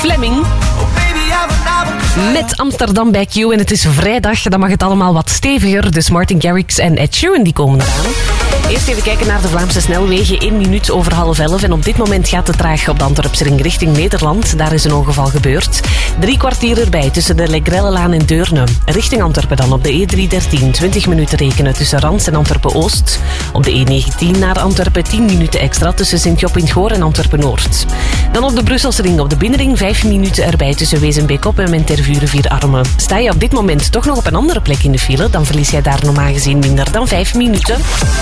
Fleming. Met Amsterdam bij Q. En het is vrijdag, dan mag het allemaal wat steviger. Dus Martin Garrix en Ed Sheeran die komen eraan. Eerst even kijken naar de Vlaamse snelwegen. 1 minuut over 10:30. En op dit moment gaat het traag op de Antwerpsring richting Nederland. Daar is een ongeval gebeurd. 3 kwartier erbij tussen de Legrellelaan en Deurne. Richting Antwerpen dan op de E313. 20 minuten rekenen tussen Rans en Antwerpen-Oost. Op de E19 naar Antwerpen 10 minuten extra tussen Sint-Job in het Goor en Antwerpen-Noord. Dan op de Brusselsring op de Binnenring 5 minuten erbij tussen Wezenbeek-op en Mentervuren-Vierarmen. Sta je op dit moment toch nog op een andere plek in de file, dan verlies jij daar normaal gezien minder dan 5 minuten.